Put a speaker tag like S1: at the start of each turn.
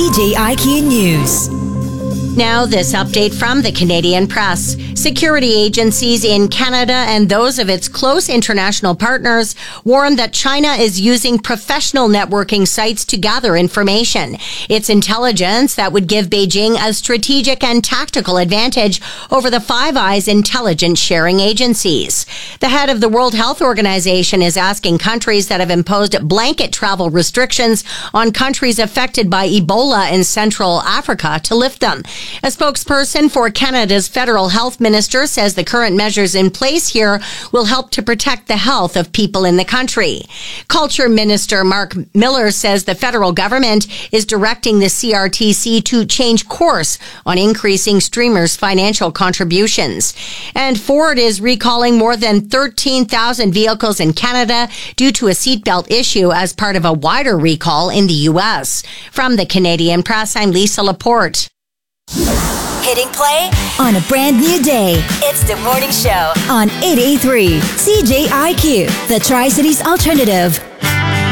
S1: CJIQ News.
S2: Now, this update from the Canadian Press. Security agencies in Canada and those of its close international partners warn that China is using professional networking sites to gather information. It's intelligence that would give Beijing a strategic and tactical advantage over the Five Eyes intelligence sharing agencies. The head of the World Health Organization is asking countries that have imposed blanket travel restrictions on countries affected by Ebola in Central Africa to lift them. A spokesperson for Canada's federal health minister says the current measures in place here will help to protect the health of people in the country. Culture Minister Mark Miller says the federal government is directing the CRTC to change course on increasing streamers' financial contributions. And Ford is recalling more than 13,000 vehicles in Canada due to a seatbelt issue as part of a wider recall in the U.S. From the Canadian Press, I'm Lisa Laporte.
S1: Hitting play on a brand new day. It's the morning show on 88.3 CJIQ, the Tri-Cities Alternative.